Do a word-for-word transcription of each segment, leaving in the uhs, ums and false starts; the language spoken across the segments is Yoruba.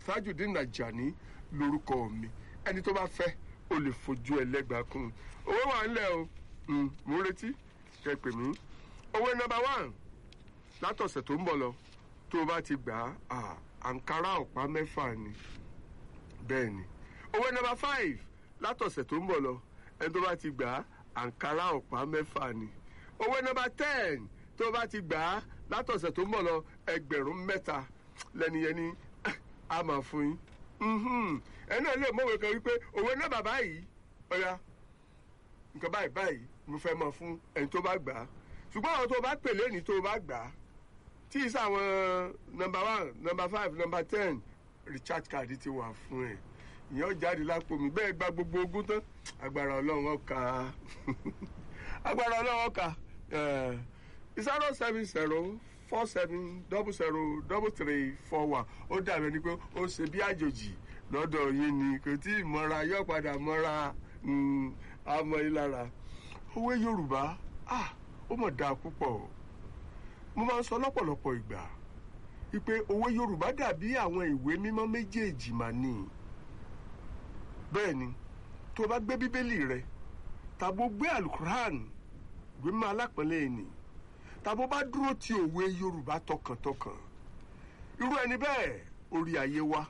Tajudeen Ajani lórúkọ mi. Ẹni tó bá fẹ́ o lè fojú ẹlẹ́gbàá kún. Owó wà ńlẹ̀ o, mo ń retí kẹ́ pè mí. Owó number one látọ̀sẹ̀ tó ń bọ̀ lọ tó o bá ti gbà á àǹkárá ọ̀pá mẹ́fà ni. Bẹ́ẹ̀ ni. Owó number five látọ̀sẹ̀ tó ń bọ̀ lọ ẹni tó bá ti gbà á àǹkárá ọ̀pá mẹ́fà ni. Owó number ten tó o bá ti gbà á látọ̀sẹ̀ tó ń bọ̀ lọ ẹgbẹ̀rún mẹ́ta lẹ́niyẹn ni a máa fún yín. Ẹ náà lè mọ̀wé kan wípé òwe náà bàbá yìí ọ̀ya nǹkan báyìí báyìí mo fẹ́ mọ̀ fún ẹni tó bá gbà á. Ṣùgbọ́n àwọn tó bá pèlè ní tó bá gbà á tí ì sáwọn number one number five number ten recharge card ti wà fún ẹ. Ìyẹn ó jáde lápò mi bẹ́ẹ̀ gba gbogbo ogún tán agbára Ọlọ́run ọ̀ka agbára Ọlọ́run ọ̀ka zero seven zero four seven double zero double three four one ó dàbí ẹni pé ó ṣe bí àjòjì lọ́dọ̀ yín ni kò tí ì mọ́ra yóò padà mọ́ra àmọ́ yín lára. Òwe Yorùbá ó mọ̀ dáa púpọ̀. Mo máa ń sọ lọ́pọ̀lọpọ̀ ìgbà wípé òwe Yorùbá dàbí àwọn ìwé mímọ́ méjèèjì mà ní. Bẹ́ẹ̀ ni tó bá gbé Bíbélì rẹ tàbó gbé Alukuran ìwé mímọ́ alápọ̀nlé ni tàbó bá dúró ti òwe Yorùbá tọkàntọkàn irú ẹni bẹ́ẹ̀ orí ayé wa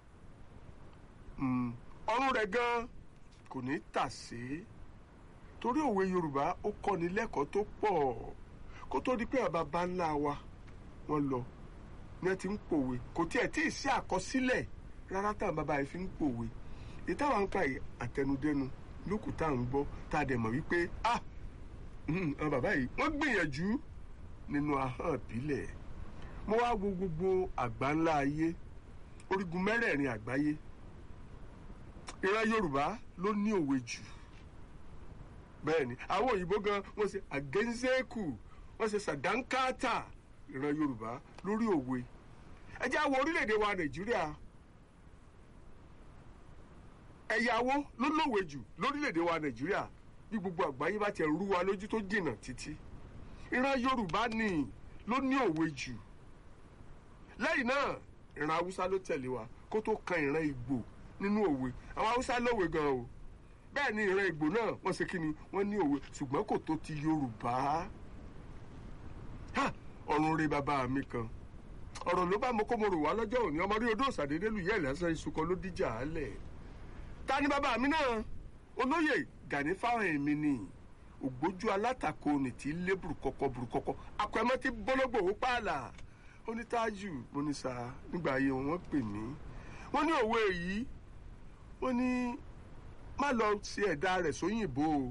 ọrùn rẹ̀ gan kò ní tà sí torí òwe Yorùbá ó kọ́ni lẹ́kọ̀ọ́ tó pọ̀ kó tó di pé bàbá ńlá wa wọ́n lọ ní ẹ ti ń pòwe kò tiẹ̀ tí ì sí àkọsílẹ̀ rárá táwọn bàbá yìí fi ń pòwe ìtawà ń ka àtẹnudẹ́nu lókùn tá à ń gbọ́ tá a dẹ̀ mọ̀ wípé ah àwọn bàbá yìí wọ́n gbìyànjú nínú ahọ́n ìbílẹ̀. Mo wá wo gbogbo àgbáńlá ayé orígun mẹ́rẹ̀ẹ̀rin àgbáyé ìran Yorùbá ló ní òwe jù. Bẹ́ẹ̀ ni àwọn òyìnbó gan wọ́n ṣe àgẹ́ńsẹ́kù wọ́n ṣe sàdánkátà ìran Yorùbá lórí òwe. Ẹ jẹ́ á wo orílẹ̀-èdè wa Nàìjíríà ẹ̀yàwó ló lówe jù lórílẹ̀-èdè wa Nàìjíríà bí gbogbo àgbáyé bá ti rú wa lójú tó jìnnà títí. Ìran Yorùbá ni ló ní òwe jù. Lẹ́yìn náà ìran Haúsá ló tẹ̀lé wa kó tó kan ìran Ìgbò nínú òwe. Àwọn Haúsá lówe gan o. Bẹ́ẹ̀ ni ìran Ìgbò náà wọ́n ṣe kí ni wọ́n ní òwe ṣùgbọ́n kò tó ti Yorùbá. Ha! Ọ̀run re bàbá mi kan. Ọ̀rọ̀ ló bá mokomoro wá lọ́jọ́ òní ọmọ rí odó òsàdédé lù yẹ́ ìlẹ́sẹ̀ ìṣùkọ ló díjà á lẹ̀. Ta ni bàbá mi náà? Olóyè Gani Fáwẹ̀hìnmí ni ògbójú alátakò ní tí lé burúkọkọ burúkọkọ akọẹmọ tí bọlọgbò ó pààlà Onítájù mo ní sa nígbà ayé wọn pè mí wọ́n ní òwe yìí wọ́n ní má lọ sí ẹ̀dá rẹ̀ sóyìnbó o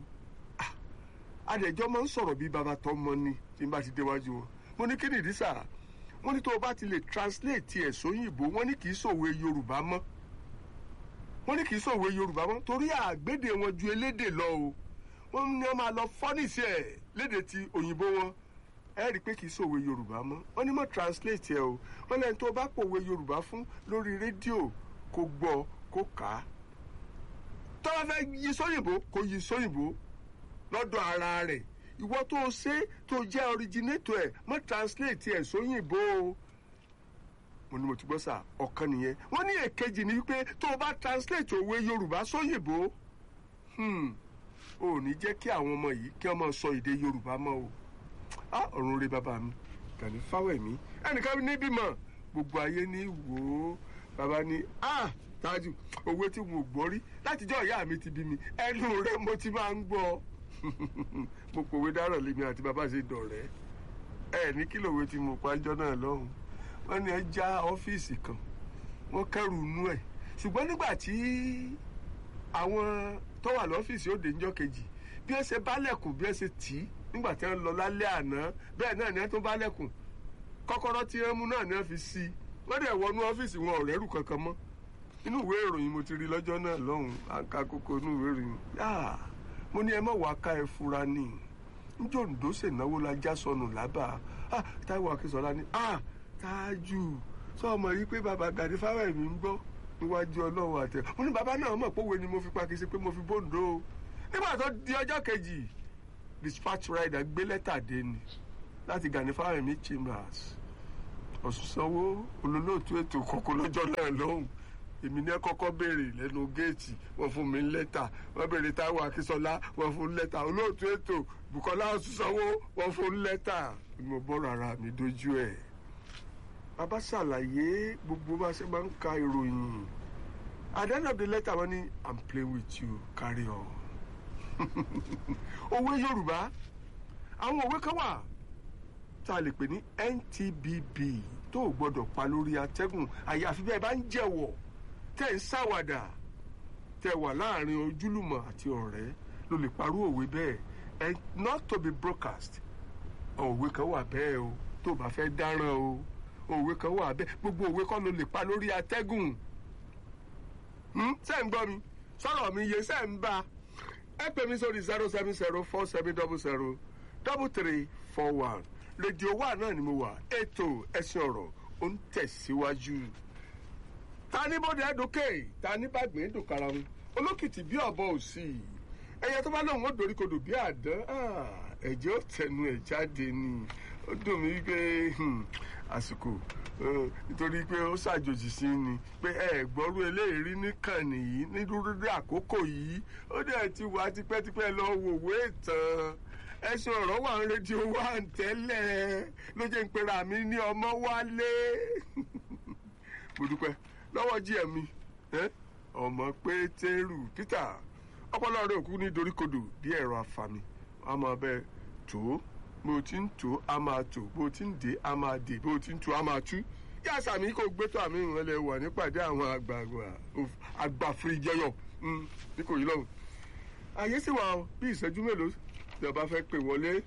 adẹjọ́ máa ń sọ̀rọ̀ bí bàbá tó mọ ni tí n bá ti déwájú wọn mo ní kí nìdí sà wọ́n ní tó o bá ti lè translate ẹ̀ sóyìnbó wọ́n ní kì í sòwe Yorùbá mọ́ wọ́n ní kì í sòwe Yorùbá mọ́ torí àgbédè wọn ju elédè lọ o wọ́n ní wọ́n máa lọ fọ́nìsì ẹ̀ lédè ti òyìnbó wọn ẹ rí i pé kì í sòwe Yorùbá mọ́ wọ́n ní mọ́ translate ẹ o wọ́n lẹ́yìn tó bá pòwe Yorùbá fún lórí rédíò kó gbọ́ kó kà á tó bá fẹ́ yí sóyìnbó kó yí sóyìnbó lọ́dọ̀ ara rẹ̀ ìwọ tó o ṣe tó jẹ́ originator ẹ̀ mọ́ translate ẹ̀ sóyìnbó o mo ní mo ti gbọ́ sà ọ̀kan nìyẹn wọ́n ní èkejì ni wípé tó o bá translate òwe Yorùbá sóyìnbó ò ní jẹ́ kí àwọn ọmọ yìí kí wọ́n máa sọ èdè Yorùbá mọ́ o á ọ̀run re bàbá mi Gani Fáwẹ̀hìnmí ẹnìkan ní bímọ gbogbo ayé ní wò ó bàbá ní á Tájù òwe tí mo gbọ́ rí látijọ́ ìyá mi ti bí mi ẹnu rẹ̀ mo ti máa ń gbọ́ mo pòwe dáràn lèmi àti bàbá ṣe dọ̀rẹ́ ẹ ní kí lòwe tí mo pàjọ́ náà lọ́hùn wọ́n ní ẹ já ọ́fíìsì kan wọ́n kẹ́rù inú ẹ̀ ṣùgbọ́n nígbà tí àwọn tó wà lọ́fíìsì ó dé níjọ́ kejì bí ẹ ṣe bálẹ̀kùn bí ẹ ṣe tì í nígbà tí wọ́n lọ lálẹ́ àná bẹ́ẹ̀ náà ni wọ́n tún bálẹ̀kùn kọ́kọ́rọ́ tí wọ́n mú náà ni wọ́n fi sí i wọ́n dẹ̀ wọnú ọ́fíìsì wọn ò rẹ́rù kankan mọ́ inú ìwé ìròyìn mo ti rí lọ́jọ́ náà lọ́hùn àǹkà kókó inú ìwé ìròyìn mo ní ẹ má wàá ká ẹ fura ni njó ǹdó ṣènáwó la já sọnù lábà Táíwò Akínsọ́lá ni Tájù sọ ọmọ yìí pé bàbá Gani Fáwẹ̀hìnmí ń gbọ́ níwájú Ọlọ́run àtẹ mo ní bàbá náà mọ̀ pówe ni mo fi pa kì í ṣe pé mo fi bóńdó o nígbà tó di ọjọ́ kejì dispatch rider gbé lẹ́tà dé ni láti Gani Fáwẹ̀hìnmí chambers Ọ̀ṣunsanwó olólóòtú ètò kọ̀ọ̀kan lọ́jọ́ náà lọ́hùn èmi ní kọ́kọ́ béèrè lẹ́nu géètì wọ́n fún mi lẹ́tà wọ́n béèrè Táíwò Akínsọ́lá wọ́n fún lẹ́tà olóòtú ètò Bùkọ́lá Ọ̀ṣunsanwó wọ́n fún lẹ́tà mo bọ́ra ara mi dojú ẹ̀. Bàbá ṣàlàyé gbogbo bá ṣe máa ń ka ìròyìn at the end of the letter wọ́n ní I'm playing with you carry on. Òwe Yorùbá àwọn òwe kan wà tá a lè pè ní N T B B tó o gbọ́dọ̀ pa lórí atẹ́gùn àyàfi bí ẹ bá ń jẹ̀wọ̀ tẹ́ ń ṣàwàdà tẹ́ wà láàrin ojúlùmọ̀ àti ọ̀rẹ́ ló lè parú òwe bẹ́ẹ̀ and not to be broadcast. Òwe kan wà bẹ́ẹ̀ o tó o bá fẹ́ dáràn o òwe kan wà bẹ́ẹ̀ gbogbo òwe kan ló lè pa lórí atẹ́gùn. ṣé ń gbọ́ mi sọ̀rọ̀ mi yé ṣé ń bá ẹ pè mí sórí zero seven zero four seven zero zero double three four one rédíò wa náà ni mo wà ètò ẹ̀sìn ọ̀rọ̀ ó ń tẹ̀síwájú. ta ní bóde ẹ̀dùnkè ta ní bàgbé dùnkàrà wọn olókìtì bí ọ̀bọ òsì ẹ̀yẹ tó bá lóun ó doríkodò bí àdán ẹ̀jẹ̀ ó tẹnu ẹ̀ jáde ni ó dùn mí pé àsìkò nítorí pé ó ṣàjòjì sí ni pé ẹ gbọ́rú eléyìí níkànnì yìí ní dúró àkókò yìí ó dẹ̀ ti wá tipẹ́tipẹ́ lọ wòwé ìtàn ẹ̀sùn ọ̀rọ̀ wà ń rédíò wà ń tẹ́lẹ̀ ló jẹ́ ń pera mi ní ọmọ wálé. Mo dúpẹ́ lọ́wọ́ jí ẹ̀mí ọmọ Pétérù Peter ọpọlọ rẹ̀ òkú ní doríkodò bí ẹ̀rọ afàmì a máa bẹ tó bó ti ń tó a máa tó bó ti ń dé a máa dé bó ti ń tó a máa tú. Yá sàmì kò gbé tó àmì ìrànlẹ̀ wà nípàdé àwọn àgbààgbà àgbàfìrìjẹyọ ní kò yí lọ́hùn. Àyè sì wà bí ìṣẹ́jú mélòó ìjọba fẹ́ pè wọlé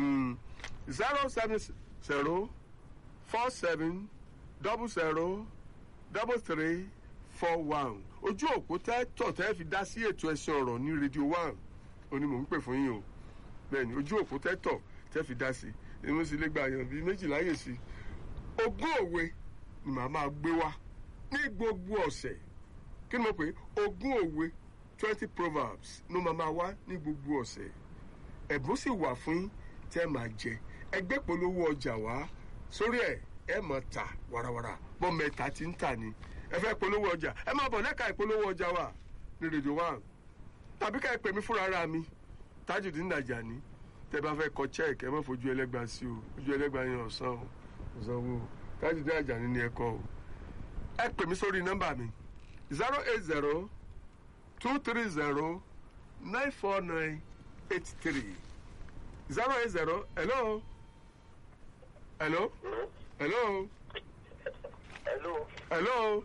zero seven zero four seven double zero double three four one ojú òpó tẹ́ tọ̀ tẹ́ fi dá sí ètò ẹ̀sìn ọ̀rọ̀ ní rédíò one ó ní mò ń pè fún yín o bẹ́ẹ̀ ni ojú òpó tẹ́ tọ̀ tẹ́ fi dá sí inú sì lè gba àyàn bíi méjìlá yè sí ogún òwe ni màá máa gbé wá ní gbogbo ọ̀sẹ̀ kí ni mo pè ogún òwe twenty proverbs ló máa máa wá ní gbogbo ọ̀sẹ̀ ẹ̀bùn sì wà fún tẹ́ máa jẹ ẹgbẹ́ polówó ọjà wá sórí ẹ̀ ẹ máa tà wàràwàrà bọ́ mẹ́ta tí ń tà ní ẹ fẹ́ polówó ọjà ẹ máa bọ̀ lẹ́ka ìpolówó ọjà wa ní rédíò one tàbí ká ẹ pè mí fúnra ara mi Tajudeen Ajani tẹ́ bá fẹ́ kọ check ẹ má fojú ẹlẹ́gba sí o ojú ẹlẹ́gba yẹn ọ̀sán o ọ̀sán wo Tajudeen Ajani ni ẹ kọ o ẹ pè mí sórí nọ́mbà mi zero eight zero two three zero nine four nine eight three zero eight zero hello hello hello hello hello.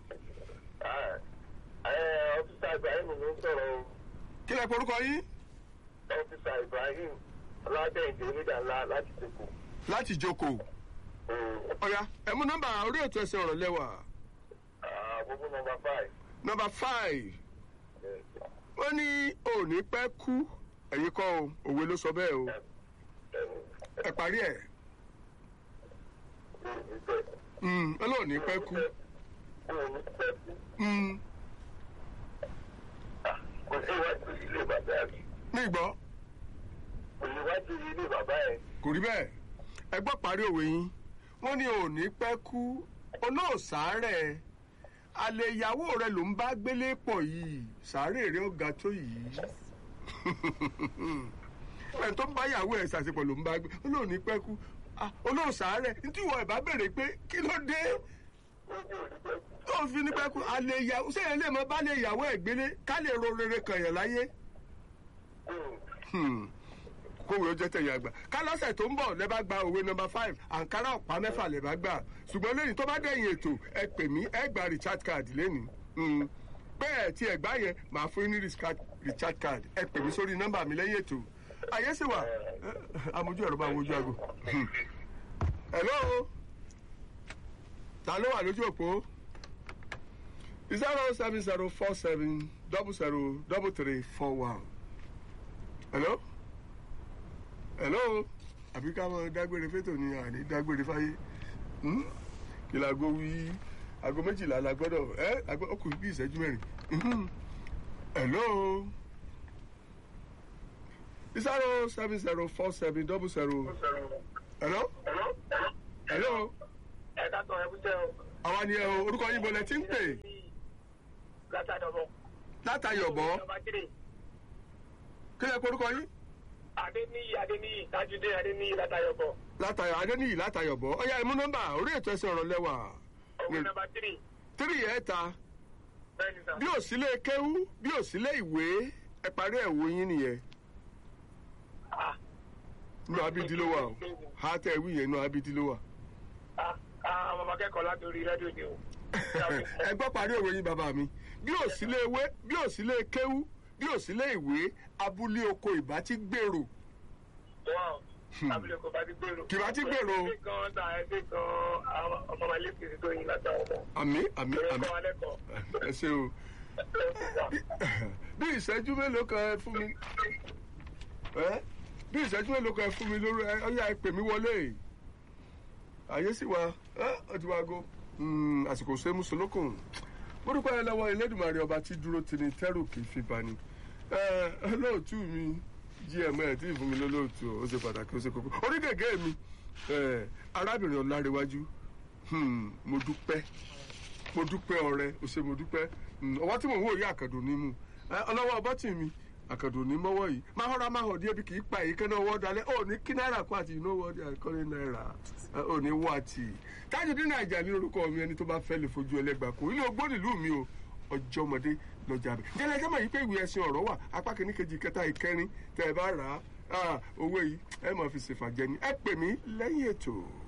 ọ́fíìsà Ibrahim ló ń sọ̀rọ̀ o. kí lẹ porúkọ yín. ọ́fíìsà Ibrahim ọládẹ́yìndé onídàá láti jókòó. láti jókòó. ọ̀ya ẹ mú nọ́mbà orí ètò ẹ̀sìn ọ̀rọ̀ lẹ́wà. gbogbo nọ́mbà five. nọ́mbà five. ó ní òní pẹ́ kú ẹ̀yin kọ́ o òwe ló sọ bẹ́ẹ̀ o ẹ parí ẹ̀. ọlọ́ọ̀ni pẹ́ kú. kò sí iwájú ilé bàbá mi. ní ìgbọ́. kò sí iwájú ilé bàbá ẹ̀. kò rí bẹ́ẹ̀ ẹ gbọ́ parí òwe yín wọ́n ní òní pẹ́ kú olóòsàárẹ̀ àlè ìyàwó rẹ ló ń bá gbélé pọ̀ yìí sàárè rẹ ó ga tó yìí ẹni tó ń bá ìyàwó ẹ̀ ṣàṣepọ̀ ló ń bá gbé olóòní pẹ́ kú olóòsàárẹ̀ nítorí ìwọ ẹ̀ bá béèrè pé kí ló dé tó fi ní pẹ́ kú àlè ìyàwó sẹ́yìn lè mọ bá lè ìyàwó ẹ̀ gbélé ká lè ro rere kàn yàn láyé kówé ó jẹ́ tẹ̀yìn àgbà ká lọ́sẹ̀ tó ń bọ̀ lẹ́ bá gba òwe nọ́mbà five àǹkárá ọ̀pá mẹ́fà lẹ́ bá gbà ṣùgbọ́n lẹ́yìn tó bá dẹ̀yìn ètò ẹ pè mí ẹ gba recharge card lẹ́nìí bẹ́ẹ̀ tí ẹ gbá yẹn màá fún yín ní recharge card ẹ pè mí sórí nọ́mbà mi lẹ́yìn ètò àyè sì wà amójú ẹ̀rọ bá wojú aago. hello ta ló wà lójú òpó zero seven zero four seven double zero double three four one hello hello àbí ká mọ dágbére fétò ní àní dágbére fáyé kí láago wí aago méjìlá la gbọ́dọ̀ ẹ ọkùnrin bí ìṣẹ́jú mẹ́rin hello zero seven zero four seven double zero hello hello. ẹ ká tó látàkọ̀ ẹ̀kúṣẹ́ o. àwa ni ẹ o orúkọ yín bọ̀lẹ̀ tí ń pè látàdọ̀bọ̀. látayọ̀bọ̀ nọ́mbà three. kí lẹ kó orúkọ yín. adéníyì adéníyì tajúdé adéníyì látàyọ̀bọ̀. látayọ̀ adéníyì látayọ̀bọ̀ ọ̀yá ìmú nọ́mbà orí ètò ẹsẹ̀ ọ̀rọ̀ lẹ́wà. òwe nọ́mbà three. tírì ẹ̀ ta bẹ́ẹ̀ni sà. bí ò sílé kéwú bí ò sílé ìwé ẹ parí ẹ̀ wo yín nìyẹn. Ah, inú abídí ló wà o ha tẹ wí yẹn inú abídí ló wà. ah, ah, àwọn ọmọ akẹ́kọ̀ọ́ látòrí rédíò ni o. ẹ gbọ́ parí òwe yín bàbá mi bí ò sílé ewé bí ò sílé kéwú bí ò sílé ìwé abúlé oko ìbá ti gbèrò. Wow. Abúlé kò bá ti gbèrò. Kì bá ti gbèrò. Ẹ ṣe gan ta ẹ ṣe gan àwọn ọmọ wa lẹ́sìn sí tóyin látàwọn ọmọ. àmì àmì Ẹ àmì kọ́ wa lẹ́kọ̀ọ́. ẹ ṣe o bí ìṣẹ́jú mélòó kan ẹ fún mi ẹ bí ìṣẹ́jú mélòó kan ẹ fún mi lórí ẹ ọyá ẹ pè mí wọlé àyè sì wá ẹ ọtí wa go àsìkò ṣe mùsùlùkùn mo dúpẹ́ ẹ lọ́wọ́ Elédùmarè ọba tí dúró ti ní tẹ́rù kì í fi bani ẹ lóòtú mi gm ẹ tí ì fún mi lólóòtú ó ṣe pàtàkì ó ṣe kókó orí gègé mi arábìnrin Ọlárewájú mo dúpẹ́ mo dúpẹ́ ọ̀rẹ́ o ṣe mo dúpẹ́ ọwọ́ tí mò ń wò yí àkàndùn ní mu ọlọ́wọ́ bọ́tì mi àkàndùn ní mọ́wọ́ yìí máa họ́ra máa hàn díẹ̀ bí kì í pa èyí kẹ́nà ọwọ́ dalẹ̀ ó ní kí náírà kó àti ìnáwó ọdẹ àkọ́lé náírà ó ní wọ́ àti Tajudeen Naija ní orúkọ mi ẹni tó bá fẹ́ lè fojú ẹlẹ́gbà kó ilé ogbó nílùú mi o ọjọ́ ọmọdé lọ́jà bẹ̀ jẹ́lẹ̀ jẹ́mọ̀ yìí pé ìwé ẹ̀sìn ọ̀rọ̀ wà apá kìíní kejì kẹta ìkẹrin tẹ̀ ẹ bá rà á owó yìí ẹ máa fi ṣèfàjẹ́ ni ẹ pè mí lẹ́yìn ètò.